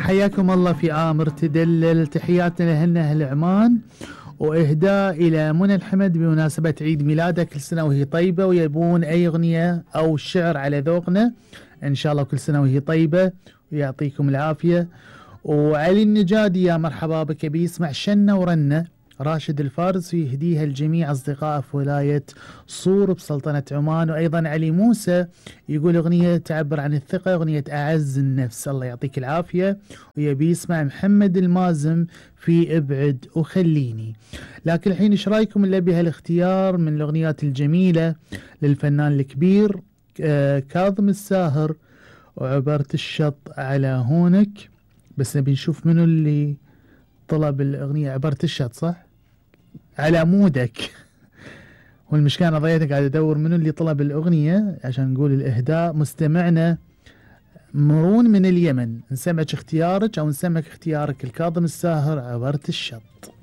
حياكم الله في آمر تدلل. تحياتنا لهن أهل عمان، وإهداء إلى منى الحمد بمناسبة عيد ميلادها، كل سنة وهي طيبة، ويبون أي أغنية أو شعر على ذوقنا إن شاء الله. كل سنة وهي طيبة ويعطيكم العافية. وعلي النجادي يا مرحبا بك، بيسمع شنة ورنة. راشد الفارس يهديها لجميع أصدقائه في ولاية صور بسلطنة عمان. وأيضا علي موسى يقول أغنية تعبر عن الثقة، أغنية أعز النفس، الله يعطيك العافية. ويبي يسمع محمد المازم في ابعد وخليني. لكن الحين ايش رايكم اللي بهالاختيار من الأغنيات الجميلة للفنان الكبير كاظم الساهر وعبرت الشط على هونك. بس نبي نشوف منو اللي طلب الأغنية. عبرت الشط صح؟ على مودك. والمشكلة أنا ضيعتك، قاعد أدور منو اللي طلب الأغنية عشان نقول الإهداء. مستمعنا مرون من اليمن، نسمعك اختيارك أو نسمعك اختيارك الكاظم الساهر عبرت الشط.